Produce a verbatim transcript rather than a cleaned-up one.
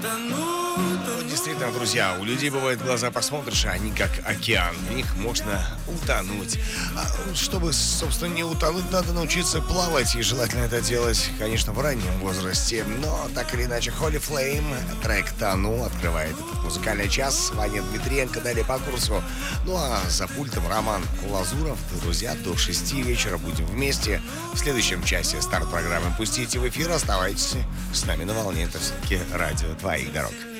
Действительно, друзья, у людей бывает глаза посмотришь, а они как океан, в них можно утонуть. А чтобы, собственно, не утонуть, надо научиться плавать, и желательно это делать, конечно, в раннем возрасте. Но, так или иначе, Holy Flame, трек «Тону» открывает этот музыкальный час. Ваня Дмитриенко, далее по курсу. Ну а за пультом Роман Лазуров. Друзья, до шести вечера будем вместе. В следующем часе старт программы «Пустите в эфир». Оставайтесь с нами на волне, это все-таки радио твоих дорог.